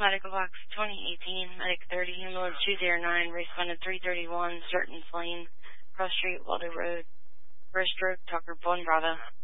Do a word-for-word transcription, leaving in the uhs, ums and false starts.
Medical Box twenty eighteen, Medic thirty, Ambulance two zero nine, responded three thirty-one, Certain Lane, Cross Street, Waldo Road. First stroke, Tucker one Bravo.